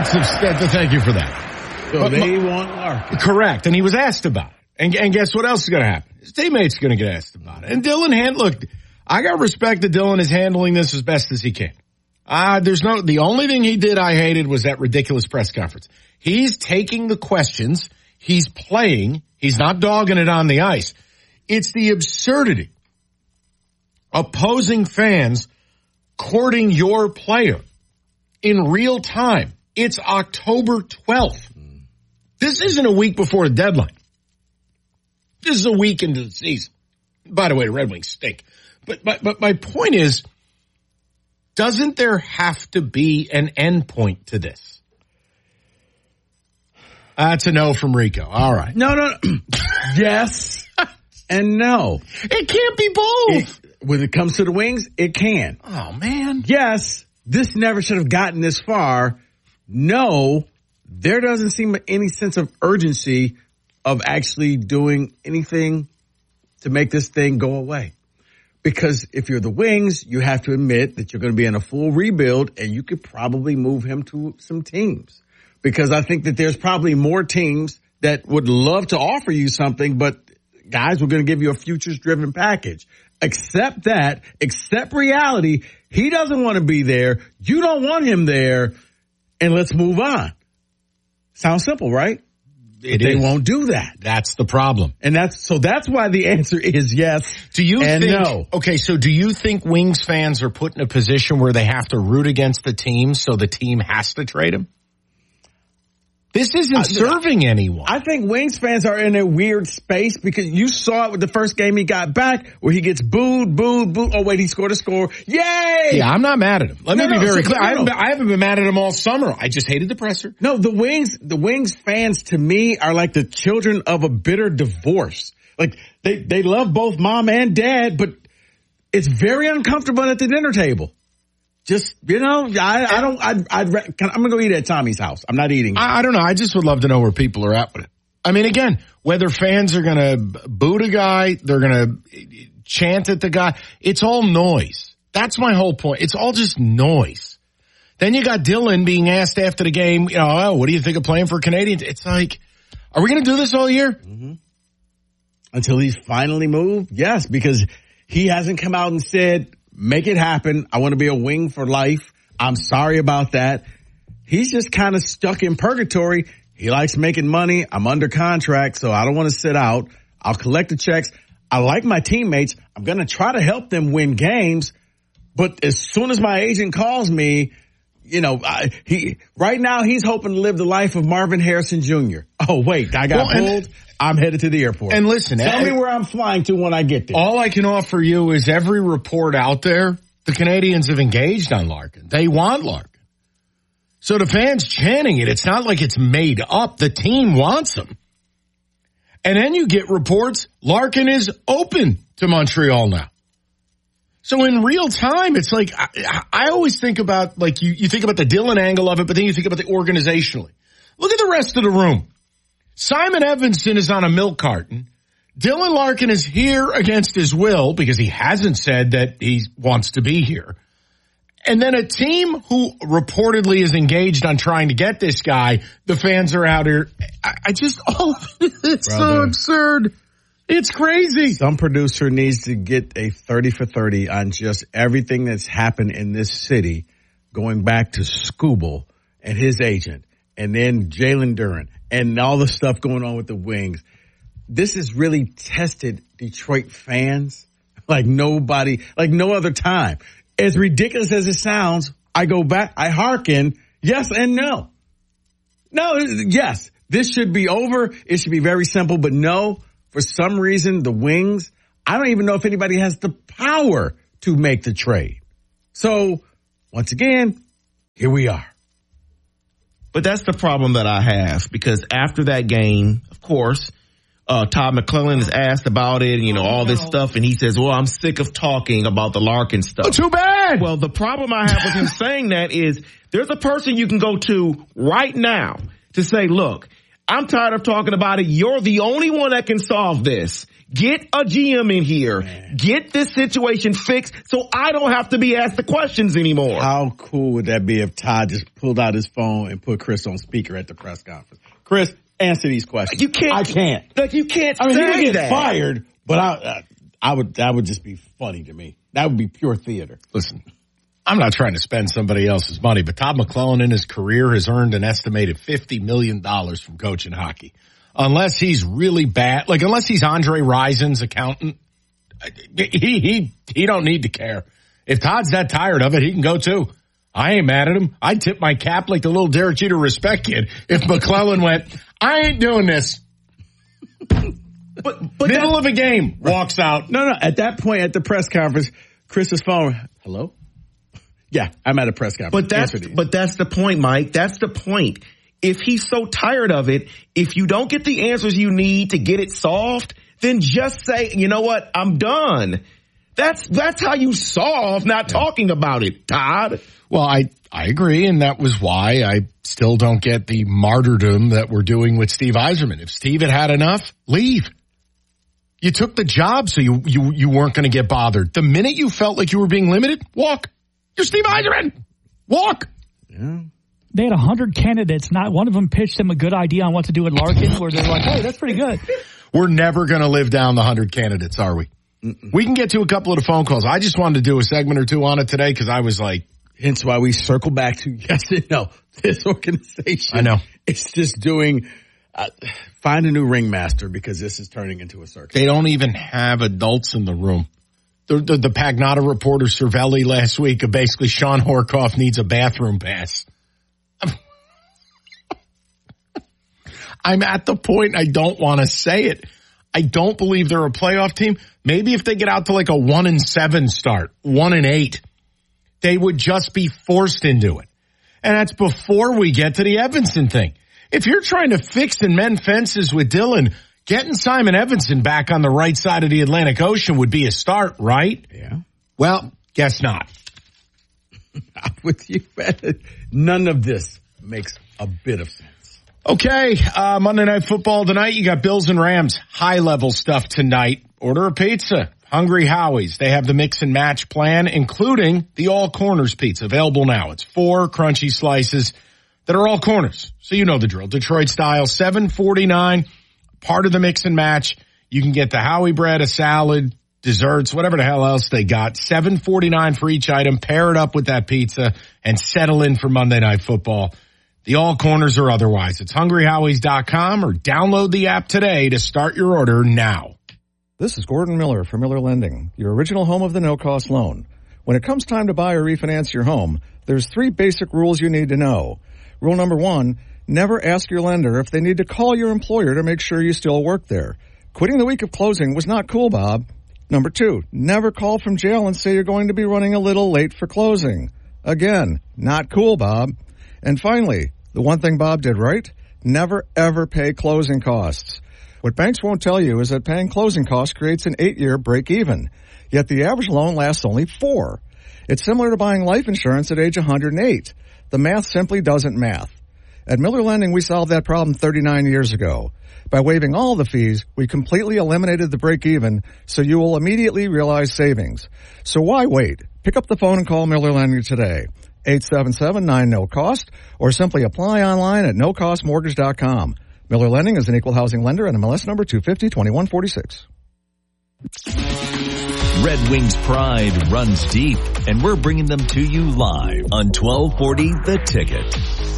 Thank you for that. So they want Larkin. Correct. And he was asked about it. And guess what else is going to happen? His teammates are going to get asked about it. And Dylan look, I got respect that Dylan is handling this as best as he can. The only thing he did I hated was that ridiculous press conference. He's taking the questions. He's playing. He's not dogging it on the ice. It's the absurdity. Opposing fans courting your player in real time. It's October 12th. This isn't a week before the deadline. This is a week into the season. By the way, the Red Wings stink. But my point is, doesn't there have to be an end point to this? That's a no from Rico. All right. No. Yes and no. It can't be both. When it comes to the Wings, it can. Oh, man. Yes, this never should have gotten this far. No, there doesn't seem any sense of urgency of actually doing anything to make this thing go away. Because if you're the Wings, you have to admit that you're going to be in a full rebuild, and you could probably move him to some teams. Because I think that there's probably more teams that would love to offer you something, but guys, we're going to give you a futures-driven package. Accept that. Accept reality. He doesn't want to be there. You don't want him there. And let's move on. Sounds simple, right? They won't do that. That's the problem. And that's why the answer is yes and no. Okay, so do you think Wings fans are put in a position where they have to root against the team so the team has to trade him? This isn't serving anyone. I think Wings fans are in a weird space because you saw it with the first game he got back where he gets booed. Oh, wait, he scored a score. Yay! Yeah, I'm not mad at him. Let me be very clear. I haven't been mad at him all summer. I just hated the presser. No, the Wings fans to me are like the children of a bitter divorce. Like they love both mom and dad, but it's very uncomfortable at the dinner table. Just, I'm going to go eat at Tommy's house. I'm not eating. I don't know. I just would love to know where people are at with it. I mean, again, whether fans are going to boo the guy, they're going to chant at the guy. It's all noise. That's my whole point. It's all just noise. Then you got Dylan being asked after the game, what do you think of playing for Canadians? It's like, are we going to do this all year? Mm-hmm. Until he's finally moved? Yes, because he hasn't come out and said, make it happen. I want to be a Wing for life. I'm sorry about that. He's just kind of stuck in purgatory. He likes making money. I'm under contract, so I don't want to sit out. I'll collect the checks. I like my teammates. I'm going to try to help them win games. But as soon as my agent calls me, right now he's hoping to live the life of Marvin Harrison Jr. Oh, wait, I got pulled. I'm headed to the airport. And listen, tell me where I'm flying to when I get there. All I can offer you is every report out there. The Canadians have engaged on Larkin. They want Larkin. So the fans chanting it, it's not like it's made up. The team wants him. And then you get reports Larkin is open to Montreal now. So in real time, it's like, I always think about, like, you think about the Dylan angle of it, but then you think about the organizationally. Look at the rest of the room. Simon Evanston is on a milk carton. Dylan Larkin is here against his will because he hasn't said that he wants to be here. And then a team who reportedly is engaged on trying to get this guy, the fans are out here. All of it's so absurd. It's crazy. Some producer needs to get a 30 for 30 on just everything that's happened in this city, going back to Skubal and his agent, and then Jalen Duren, and all the stuff going on with the Wings. This has really tested Detroit fans like no other time. As ridiculous as it sounds, I go back, I hearken, yes and no. No, yes, this should be over. It should be very simple, but no, for some reason, the Wings, I don't even know if anybody has the power to make the trade. So, once again, here we are. But that's the problem that I have, because after that game, of course, Todd McClellan is asked about it, all this stuff, and he says, well, I'm sick of talking about the Larkin stuff. Oh, too bad! Well, the problem I have with him saying that is there's a person you can go to right now to say, look, I'm tired of talking about it. You're the only one that can solve this. Get a GM in here. Man. Get this situation fixed so I don't have to be asked the questions anymore. How cool would that be if Todd just pulled out his phone and put Chris on speaker at the press conference? Chris, answer these questions. You can't. I can't. Like, you can't say he didn't get that. fired, but that would just be funny to me. That would be pure theater. Listen, I'm not trying to spend somebody else's money, but Todd McClellan in his career has earned an estimated $50 million from coaching hockey. Unless he's really bad, like unless he's Andre Risen's accountant, he don't need to care. If Todd's that tired of it, he can go too. I ain't mad at him. I'd tip my cap like the little Derek Jeter respect kid if McClellan went, I ain't doing this. But middle of a game, walks out. No. At that point at the press conference, Chris's phone, hello? Yeah, I'm at a press conference. But that's the point, Mike. That's the point. If he's so tired of it, if you don't get the answers you need to get it solved, then just say, you know what, I'm done. That's how you solve not talking about it, Todd. Well, I agree, and that was why I still don't get the martyrdom that we're doing with Steve Yzerman. If Steve had enough, leave. You took the job, so you weren't going to get bothered. The minute you felt like you were being limited, walk. You're Steve Yzerman. Walk. Yeah. They had 100 candidates. Not one of them pitched them a good idea on what to do at Larkin, where they're like, hey, that's pretty good. We're never going to live down the 100 candidates, are we? Mm-mm. We can get to a couple of the phone calls. I just wanted to do a segment or two on it today because I was like, hence why we circle back to yes and no. This organization, I know, it's just doing find a new ringmaster because this is turning into a circus. They don't even have adults in the room. The Pagnotta reporter Cervelli last week, basically Sean Horkoff needs a bathroom pass. I'm at the point I don't want to say it. I don't believe they're a playoff team. Maybe if they get out to like a 1-7 start, 1-8, they would just be forced into it. And that's before we get to the Evanson thing. If you're trying to fix and mend fences with Dylan, getting Simon Evanson back on the right side of the Atlantic Ocean would be a start, right? Yeah. Well, guess not. I'm with you, man. None of this makes a bit of sense. Okay, Monday Night Football tonight. You got Bills and Rams. High-level stuff tonight. Order a pizza. Hungry Howie's. They have the mix and match plan, including the all corners pizza, available now. It's 4 crunchy slices that are all corners. So you know the drill. Detroit style, $7.49. Part of the mix and match. You can get the Howie bread, a salad, desserts, whatever the hell else they got. $7.49 for each item. Pair it up with that pizza and settle in for Monday Night Football. The all corners or otherwise. It's hungryhowies.com or download the app today to start your order now. This is Gordon Miller from Miller Lending, your original home of the no-cost loan. When it comes time to buy or refinance your home, there's 3 basic rules you need to know. Rule number 1, never ask your lender if they need to call your employer to make sure you still work there. Quitting the week of closing was not cool, Bob. Number 2, never call from jail and say you're going to be running a little late for closing. Again, not cool, Bob. And finally, the one thing Bob did right, never ever pay closing costs. What banks won't tell you is that paying closing costs creates an 8-year break even, yet the average loan lasts only 4. It's similar to buying life insurance at age 108. The math simply doesn't math. At Miller Lending, we solved that problem 39 years ago. By waiving all the fees, we completely eliminated the break even, so you will immediately realize savings. So why wait? Pick up the phone and call Miller Lending today. 877-9-NO-COST, or simply apply online at nocostmortgage.com. Miller Lending is an equal housing lender and MLS number 250-2146. Red Wings pride runs deep, and we're bringing them to you live on 1240 The Ticket.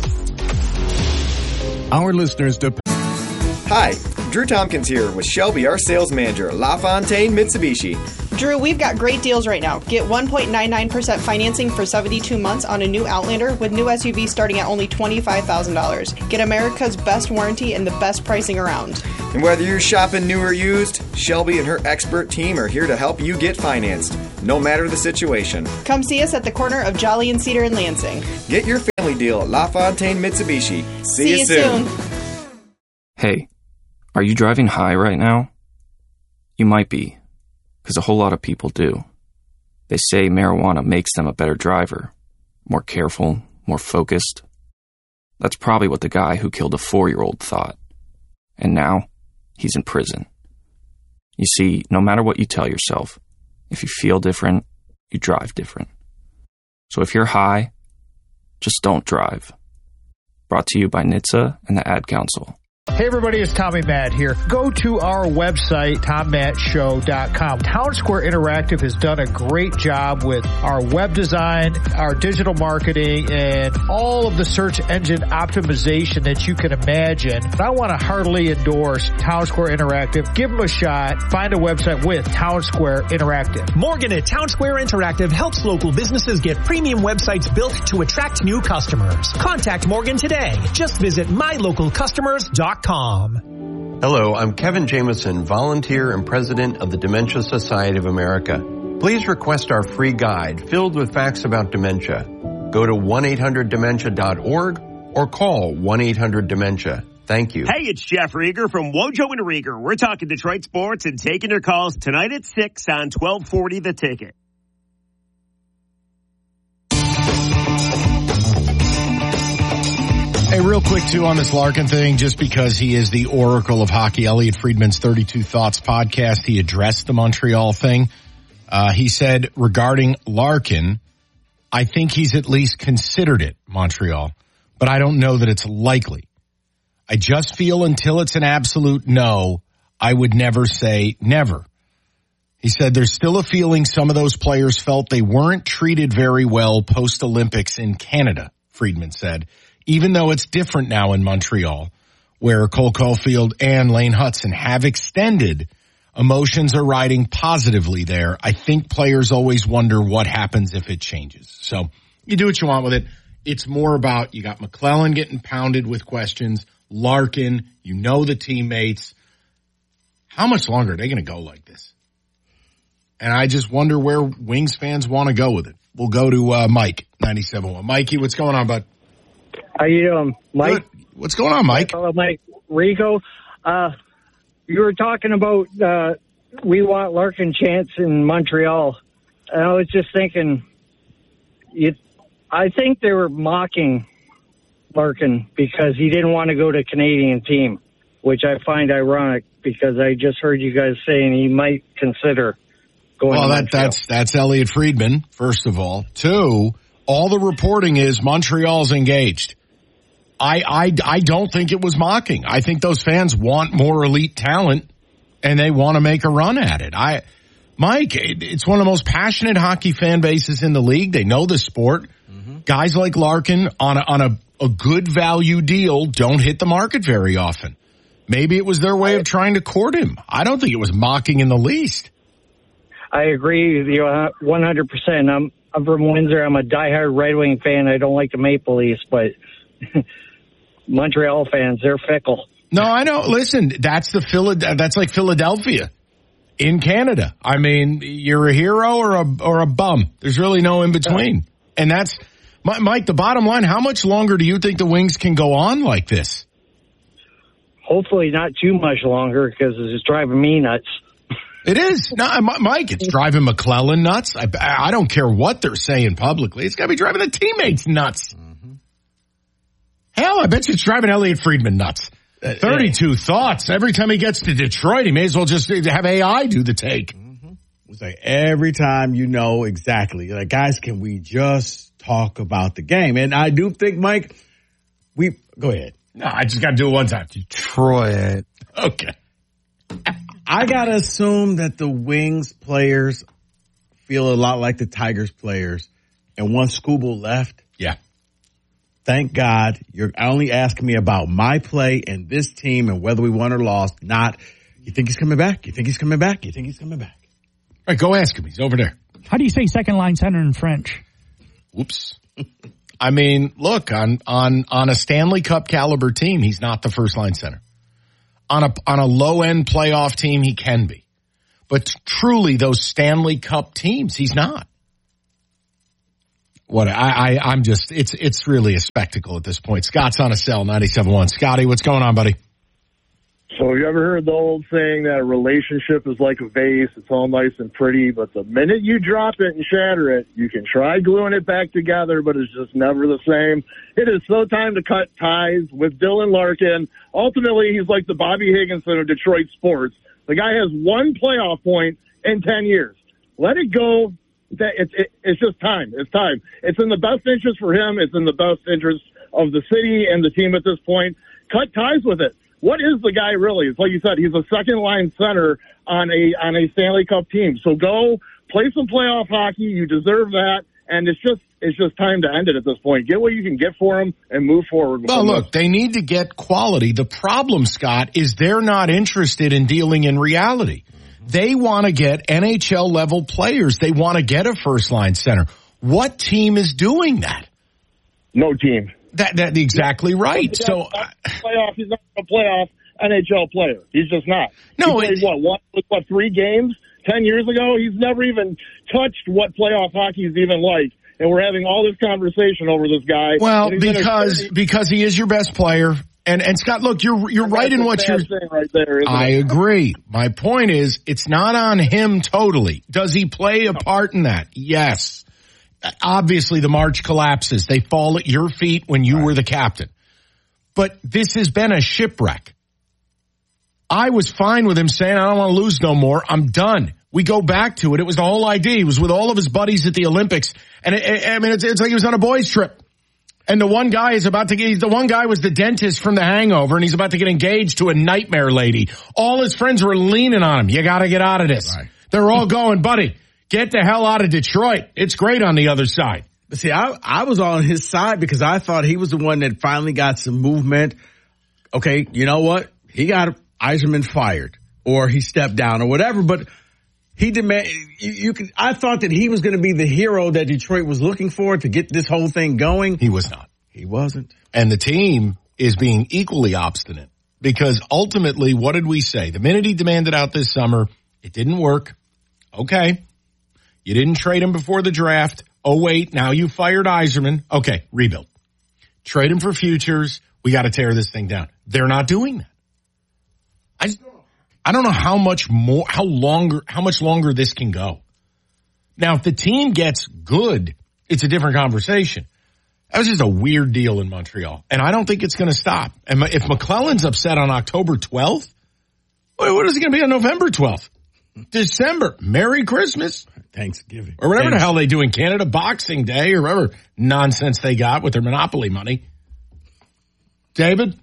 Our listeners depend. Hi, Drew Tompkins here with Shelby, our sales manager at LaFontaine Mitsubishi. Drew, we've got great deals right now. Get 1.99% financing for 72 months on a new Outlander with new SUV starting at only $25,000. Get America's best warranty and the best pricing around. And whether you're shopping new or used, Shelby and her expert team are here to help you get financed, no matter the situation. Come see us at the corner of Jolly and Cedar in Lansing. Get your family deal at LaFontaine Mitsubishi. See you soon. Hey, are you driving high right now? You might be, because a whole lot of people do. They say marijuana makes them a better driver, more careful, more focused. That's probably what the guy who killed a 4-year-old thought. And now, he's in prison. You see, no matter what you tell yourself, if you feel different, you drive different. So if you're high, just don't drive. Brought to you by NHTSA and the Ad Council. Hey everybody, it's Tommy Matt here. Go to our website, TomMattShow.com. Town Square Interactive has done a great job with our web design, our digital marketing, and all of the search engine optimization that you can imagine. And I want to heartily endorse Town Square Interactive. Give them a shot. Find a website with Town Square Interactive. Morgan at Town Square Interactive helps local businesses get premium websites built to attract new customers. Contact Morgan today. Just visit mylocalcustomers.com. Hello, I'm Kevin Jameson, volunteer and president of the Dementia Society of America. Please request our free guide filled with facts about dementia. Go to 1-800-DEMENTIA.org or call 1-800-DEMENTIA. Thank you. Hey, it's Jeff Rieger from Wojo and Rieger. We're talking Detroit sports and taking your calls tonight at 6 on 1240 The Ticket. Hey, real quick, too, on this Larkin thing, just because he is the oracle of hockey, Elliot Friedman's 32 Thoughts podcast, he addressed the Montreal thing. He said, regarding Larkin, I think he's at least considered it, Montreal, but I don't know that it's likely. I just feel until it's an absolute no, I would never say never. He said there's still a feeling some of those players felt they weren't treated very well post-Olympics in Canada, Friedman said. Even though it's different now in Montreal, where Cole Caulfield and Lane Hutson have extended, emotions are riding positively there. I think players always wonder what happens if it changes. So you do what you want with it. It's more about you got McClellan getting pounded with questions, Larkin, you know the teammates. How much longer are they going to go like this? And I just wonder where Wings fans want to go with it. We'll go to Mike, 97.1. Mikey, what's going on, bud? How you doing, Mike? Good. What's going on, Mike? Hello, Mike Rico. You were talking about we want Larkin chance in Montreal. And I was just thinking, I think they were mocking Larkin because he didn't want to go to a Canadian team, which I find ironic because I just heard you guys saying he might consider going to Montreal. That's Elliot Friedman, first of all. Two, all the reporting is Montreal's engaged. I don't think it was mocking. I think those fans want more elite talent and they want to make a run at it. Mike, it's one of the most passionate hockey fan bases in the league. They know the sport. Mm-hmm. Guys like Larkin on a good value deal don't hit the market very often. Maybe it was their way of trying to court him. I don't think it was mocking in the least. I agree with you 100%. I'm from Windsor. I'm a diehard Red Wing fan. I don't like the Maple Leafs, but Montreal fans, they're fickle. No, I know. Listen, that's like Philadelphia in Canada. I mean, you're a hero or a bum. There's really no in between. And that's Mike, the bottom line, how much longer do you think the Wings can go on like this? Hopefully not too much longer because it's driving me nuts. It is. No, Mike, it's driving McClellan nuts. I don't care what they're saying publicly. It's got to be driving the teammates nuts. Mm-hmm. Hell, I bet you it's driving Elliot Friedman nuts. 32 thoughts. Every time he gets to Detroit, he may as well just have AI do the take. Mm-hmm. It's like every time you know exactly. Like, guys, can we just talk about the game? And I do think, Mike, go ahead. No, I just got to do it one time. Detroit. Okay. I got to assume that the Wings players feel a lot like the Tigers players. And once Skubal left, yeah. Thank God you're only asking me about my play and this team and whether we won or lost, not you think he's coming back? You think he's coming back? You think he's coming back? All right, go ask him. He's over there. How do you say second line center in French? Whoops. I mean, look, on a Stanley Cup caliber team, he's not the first line center. On a low end playoff team, he can be. But truly, those Stanley Cup teams, he's not. I'm just, it's really a spectacle at this point. Scott's on a cell, 97.1. Scotty, what's going on, buddy? So you ever heard the old saying that a relationship is like a vase? It's all nice and pretty, but the minute you drop it and shatter it, you can try gluing it back together, but it's just never the same. It is so time to cut ties with Dylan Larkin. Ultimately, he's like the Bobby Higginson of Detroit sports. The guy has one playoff point in 10 years. Let it go. It's just time. It's time. It's in the best interest for him. It's in the best interest of the city and the team at this point. Cut ties with it. What is the guy really? It's like you said, he's a second-line center on a Stanley Cup team. So go play some playoff hockey. You deserve that. And it's just time to end it at this point. Get what you can get for him and move forward. Well, look, they need to get quality. The problem, Scott, is they're not interested in dealing in reality. They want to get NHL-level players. They want to get a first-line center. What team is doing that? No team. That's exactly right. So, he's not a playoff NHL player. He's just not. No, he played, 3 games 10 years ago? He's never even touched what playoff hockey is even like. And we're having all this conversation over this guy. Well, because he is your best player. And Scott, look, you're right in what you're saying right there. I agree. My point is, it's not on him totally. Does he play a part in that? Yes. Obviously, the March collapses. They fall at your feet when you were the captain. But this has been a shipwreck. I was fine with him saying, I don't want to lose no more. I'm done. We go back to it. It was the whole idea. He was with all of his buddies at the Olympics. And it's like he was on a boys trip. And the one guy was the dentist from The Hangover, and he's about to get engaged to a nightmare lady. All his friends were leaning on him. You got to get out of this. Right. They're all going, buddy, get the hell out of Detroit. It's great on the other side. But see, I was on his side because I thought he was the one that finally got some movement. Okay, you know what? He got Yzerman fired, or he stepped down, or whatever. But he I thought that he was going to be the hero that Detroit was looking for to get this whole thing going. He was not. He wasn't. And the team is being equally obstinate because ultimately, what did we say? The minute he demanded out this summer, it didn't work. Okay. You didn't trade him before the draft. Oh, wait. Now you fired Yzerman. Okay. Rebuild. Trade him for futures. We got to tear this thing down. They're not doing that. I don't know how much longer this can go. Now, if the team gets good, it's a different conversation. That was just a weird deal in Montreal, and I don't think it's going to stop. And if McClellan's upset on October 12th, what is it going to be on November 12th? December. Merry Christmas. Thanksgiving. Or whatever the hell they do in Canada, Boxing Day, or whatever nonsense they got with their Monopoly money. David?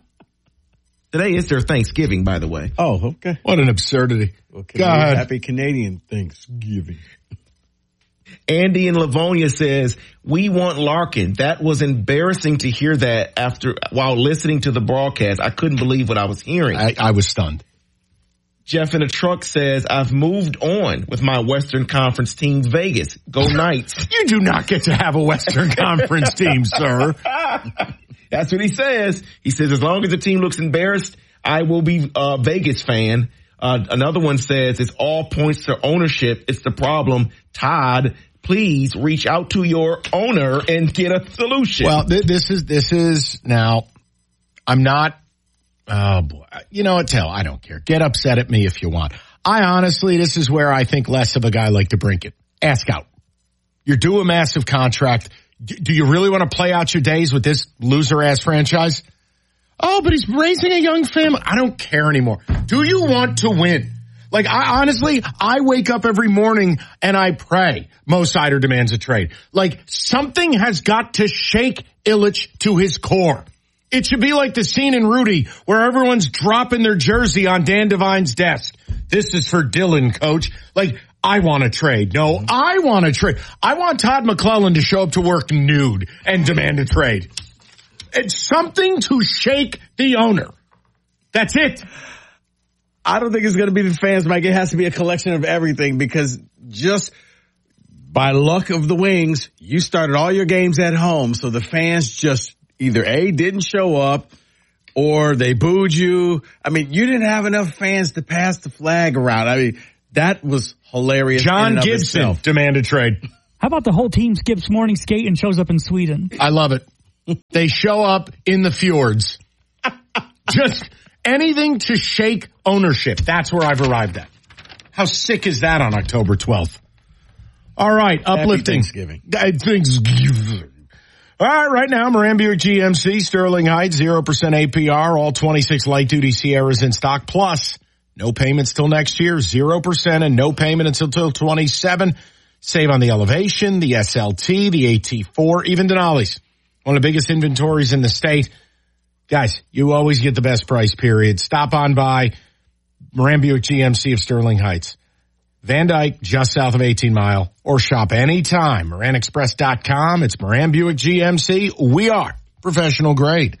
Today is their Thanksgiving, by the way. Oh, okay. What an absurdity. Okay. God. Happy Canadian Thanksgiving. Andy in Livonia says, we want Larkin. That was embarrassing to hear that while listening to the broadcast. I couldn't believe what I was hearing. I was stunned. Jeff in the truck says, I've moved on with my Western Conference team, Vegas. Go Knights. You do not get to have a Western Conference team, sir. That's what he says. He says, as long as the team looks embarrassed, I will be a Vegas fan. Another one says, it's all points to ownership. It's the problem. Todd, please reach out to your owner and get a solution. Well, this is now, I'm not, oh boy, you know what, I don't care. Get upset at me if you want. This is where I think less of a guy like DeBrincat. Ask out. You're due a massive contract. Do you really want to play out your days with this loser-ass franchise? Oh, but he's raising a young family. I don't care anymore. Do you want to win? Like, I wake up every morning and I pray Mo Seider demands a trade. Like, something has got to shake Ilitch to his core. It should be like the scene in Rudy where everyone's dropping their jersey on Dan Devine's desk. This is for Dylan, coach. Like, I want to trade. No, I want to trade. I want Todd McClellan to show up to work nude and demand a trade. It's something to shake the owner. That's it. I don't think it's going to be the fans, Mike. It has to be a collection of everything because just by luck of the Wings, you started all your games at home. So the fans just either A, didn't show up or they booed you. I mean, you didn't have enough fans to pass the flag around. I mean, that was hilarious. John Gibson demanded trade. How about the whole team skips morning skate and shows up in Sweden? I love it. They show up in the fjords. Just anything to shake ownership. That's where I've arrived at. How sick is that on October 12th? All right, uplifting. Thanksgiving. All right now, Moran Buick GMC, Sterling Heights, 0% APR, all 26 light-duty Sierras in stock, plus No payments till next year, 0% and no payment until 27. Save on the Elevation, the SLT, the AT4, even Denali's. One of the biggest inventories in the state. Guys, you always get the best price, period. Stop on by Moran Buick GMC of Sterling Heights. Van Dyke, just south of 18 Mile, or shop anytime. MoranExpress.com. It's Moran Buick GMC. We are professional grade.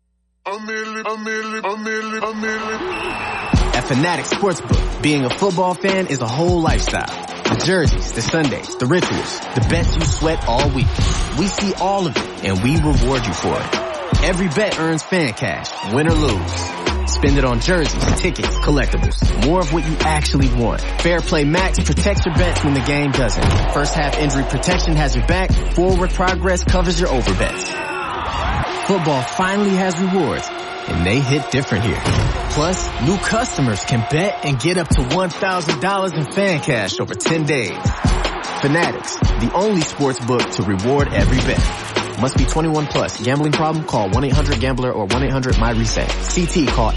At Fanatics Sportsbook, being a football fan is a whole lifestyle. The jerseys, the Sundays, the rituals, the bets you sweat all week. We see all of it, and we reward you for it. Every bet earns fan cash, win or lose. Spend it on jerseys, tickets, collectibles. More of what you actually want. Fair Play Max protects your bets when the game doesn't. First half injury protection has your back. Forward progress covers your overbets. Football finally has rewards, and they hit different here. Plus, new customers can bet and get up to $1,000 in fan cash over 10 days. Fanatics, the only sports book to reward every bet. Must be 21 plus. Gambling problem? Call 1-800-GAMBLER or 1-800-MY-RESET. CT, call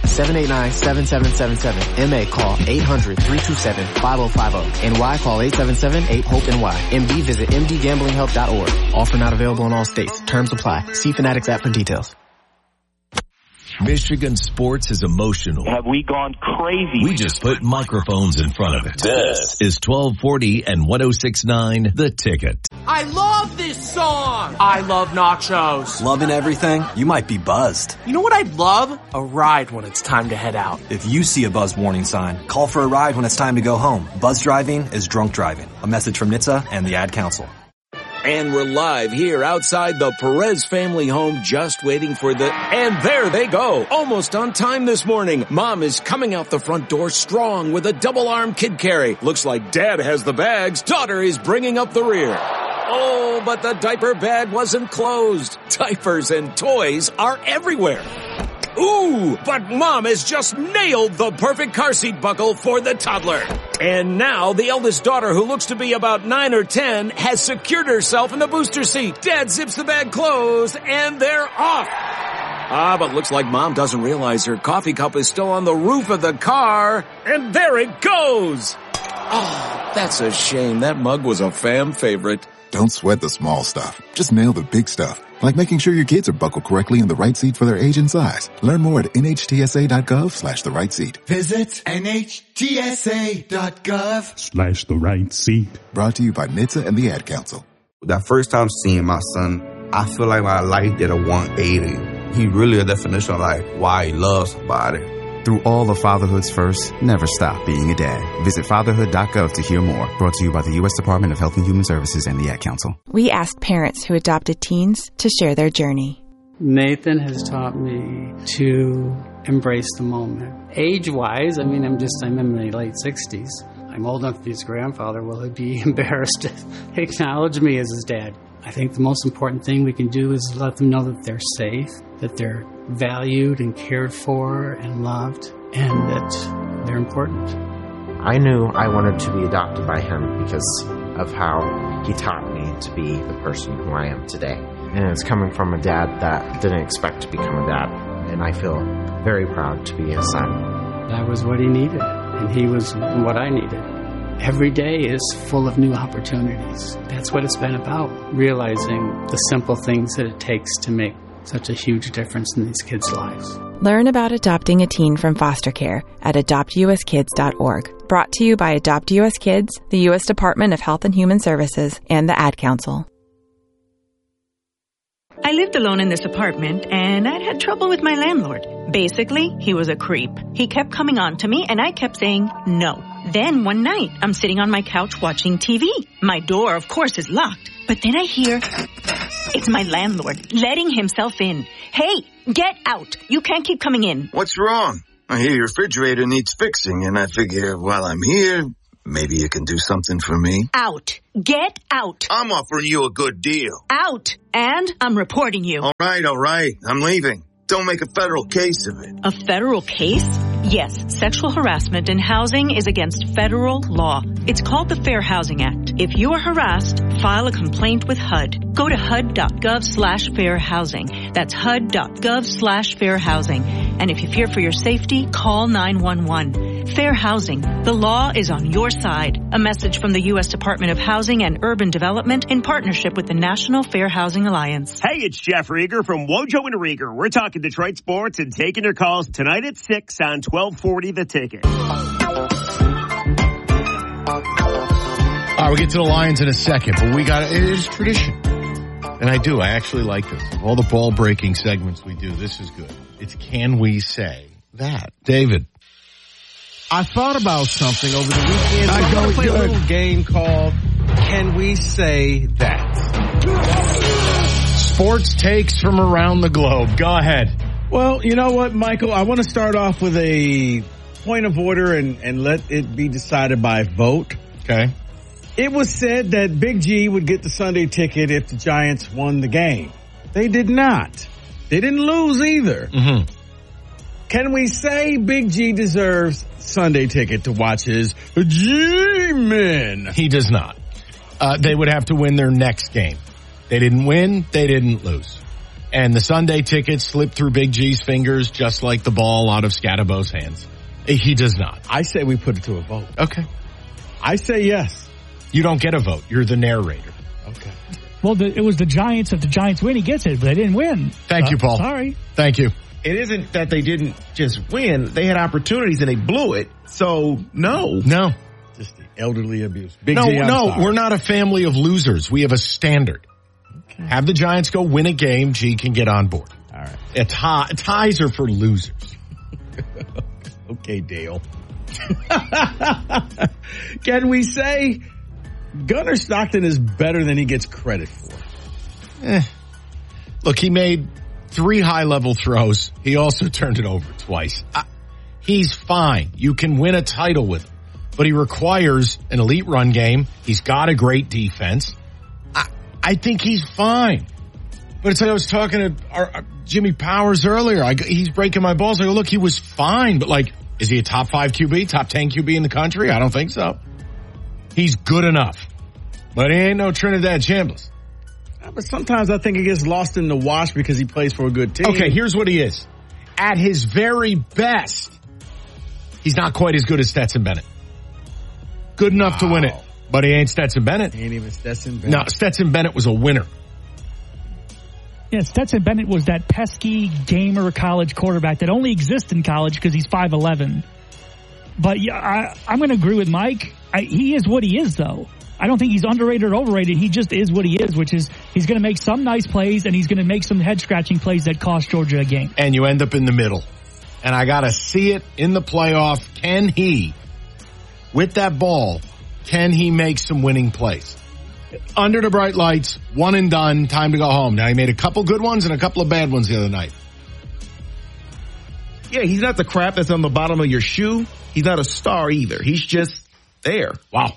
888-789-7777. MA, call 800-327-5050. NY, call 877-8-HOPE-NY. MD, visit mdgamblinghelp.org. Offer not available in all states. Terms apply. See Fanatics app for details. Michigan sports is emotional. Have we gone crazy? We just put microphones in front of it. This is 1240 and 106.9 The Ticket. I love this song. I love nachos. Loving everything? You might be buzzed. You know what I'd love? A ride when it's time to head out. If you see a buzz warning sign, call for a ride when it's time to go home. Buzz driving is drunk driving. A message from NHTSA and the Ad Council. And we're live here outside the Perez family home, just waiting for and there they go. Almost on time this morning. Mom is coming out the front door strong with a double-arm kid carry. Looks like Dad has the bags. Daughter is bringing up the rear. Oh, but the diaper bag wasn't closed. Diapers and toys are everywhere. Ooh, but Mom has just nailed the perfect car seat buckle for the toddler. And now the eldest daughter, who looks to be about 9 or 10, has secured herself in the booster seat. Dad zips the bag closed, and they're off. But looks like Mom doesn't realize her coffee cup is still on the roof of the car, and there it goes. Oh, that's a shame. That mug was a fam favorite. Don't sweat the small stuff. Just nail the big stuff. Like making sure your kids are buckled correctly in the right seat for their age and size. Learn more at nhtsa.gov/the right seat. Visit nhtsa.gov/the right seat. Brought to you by NHTSA and the Ad Council. That first time seeing my son, I feel like my life did a 180. He really a definition of like why he loves somebody. Through all of fatherhood's first, never stop being a dad. Visit fatherhood.gov to hear more. Brought to you by the U.S. Department of Health and Human Services and the Ad Council. We asked parents who adopted teens to share their journey. Nathan has taught me to embrace the moment. Age-wise, I'm in my late 60s. I'm old enough to be his grandfather. Will he be embarrassed to acknowledge me as his dad? I think the most important thing we can do is let them know that they're safe, that they're valued and cared for and loved, and that they're important. I knew I wanted to be adopted by him because of how he taught me to be the person who I am today. And it's coming from a dad that didn't expect to become a dad, and I feel very proud to be his son. That was what he needed, and he was what I needed. Every day is full of new opportunities. That's what it's been about, realizing the simple things that it takes to make such a huge difference in these kids' lives. Learn about adopting a teen from foster care at adoptuskids.org. Brought to you by Adopt U.S. Kids, the U.S. Department of Health and Human Services, and the Ad Council. I lived alone in this apartment, and I'd had trouble with my landlord. Basically, he was a creep. He kept coming on to me, and I kept saying no. Then one night, I'm sitting on my couch watching TV. My door, of course, is locked. But then I hear it's my landlord letting himself in. Hey, get out. You can't keep coming in. What's wrong? I hear your refrigerator needs fixing, and I figure while I'm here, maybe you can do something for me. Out. Get out. I'm offering you a good deal. Out. And I'm reporting you. All right. I'm leaving. Don't make a federal case of it. A federal case? Yes, sexual harassment in housing is against federal law. It's called the Fair Housing Act. If you are harassed, file a complaint with HUD. Go to HUD.gov/fairhousing. That's HUD.gov/fairhousing. And if you fear for your safety, call 911. Fair housing. The law is on your side. A message from the U.S. Department of Housing and Urban Development in partnership with the National Fair Housing Alliance. Hey, it's Jeff Rieger from Wojo and Rieger. We're talking Detroit sports and taking your calls tonight at 6 on 1240 The Ticket. All right, we'll get to the Lions in a second, but it is tradition. And I actually like this. All the ball breaking segments we do, this is good. It's Can We Say That? David. I thought about something over the weekend. I'm going to play a little game called Can We Say That? Sports takes from around the globe. Go ahead. Well, you know what, Michael? I want to start off with a point of order and let it be decided by vote. Okay. It was said that Big G would get the Sunday ticket if the Giants won the game. They did not. They didn't lose either. Mm-hmm. Can we say Big G deserves Sunday ticket to watch his G-Men? He does not. They would have to win their next game. They didn't win. They didn't lose. And the Sunday ticket slipped through Big G's fingers just like the ball out of Scatterbo's hands. He does not. I say we put it to a vote. Okay. I say yes. You don't get a vote. You're the narrator. Okay. Well, it was the Giants. If the Giants win, he gets it, but they didn't win. Thank you, Paul. Sorry. Thank you. It isn't that they didn't just win. They had opportunities and they blew it. So, no. No. Just the elderly abuse. No, we're not a family of losers. We have a standard. Okay. Have the Giants go win a game, G can get on board. All right. Ties are for losers. Okay, Dale. Can we say Gunnar Stockton is better than he gets credit for? Look, he made 3 high-level throws. He also turned it over twice. He's fine. You can win a title with him. But he requires an elite run game. He's got a great defense. I think he's fine. But it's like I was talking to Jimmy Powers earlier. He's breaking my balls. I go, look, he was fine. But, is he a top 5 QB, top 10 QB in the country? I don't think so. He's good enough. But he ain't no Trinidad Chambliss. But sometimes I think he gets lost in the wash because he plays for a good team. Okay, here's what he is. At his very best, he's not quite as good as Stetson Bennett. Good enough to win it, but he ain't Stetson Bennett. He ain't even Stetson Bennett. No, Stetson Bennett was a winner. Yeah, Stetson Bennett was that pesky gamer college quarterback that only exists in college because he's 5'11". But yeah, I'm going to agree with Mike. He is what he is, though. I don't think he's underrated or overrated. He just is what he is, which is he's going to make some nice plays and he's going to make some head-scratching plays that cost Georgia a game. And you end up in the middle. And I got to see it in the playoff. Can he, with that ball, can he make some winning plays? Under the bright lights, one and done, time to go home. Now, he made a couple good ones and a couple of bad ones the other night. Yeah, he's not the crap that's on the bottom of your shoe. He's not a star either. He's just there. Wow.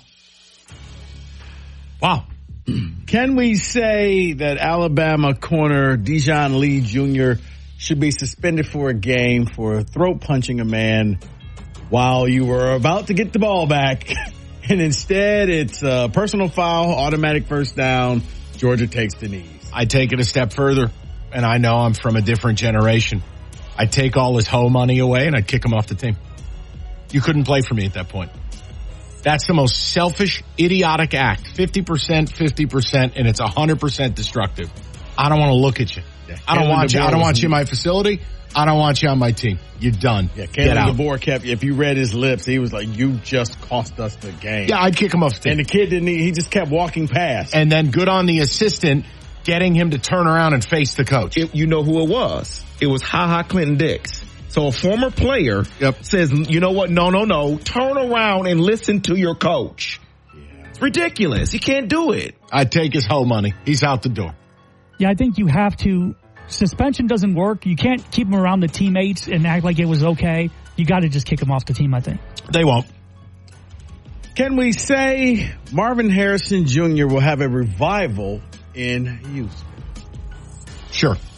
Can we say that Alabama corner Dijon Lee Jr. should be suspended for a game for throat punching a man while you were about to get the ball back? And instead, it's a personal foul, automatic first down. Georgia takes the knees. I take it a step further, and I know I'm from a different generation. I'd take all his hoe money away, and I'd kick him off the team. You couldn't play for me at that point. That's the most selfish, idiotic act. 50%, and it's 100% destructive. I don't want to look at you. Yeah, I don't want you in my facility. I don't want you on my team. You're done. Yeah, Kalen DeBoer if you read his lips, he was like, you just cost us the game. Yeah, I'd kick him off the team. And the kid he just kept walking past. And then good on the assistant getting him to turn around and face the coach. You know who it was. It was Ha Clinton Dix. So a former player says, you know what? No. Turn around and listen to your coach. Yeah. It's ridiculous. You can't do it. I'd take his hoe money. He's out the door. Yeah, I think you have to. Suspension doesn't work. You can't keep him around the teammates and act like it was okay. You got to just kick him off the team, I think. They won't. Can we say Marvin Harrison Jr. will have a revival in Houston? Sure.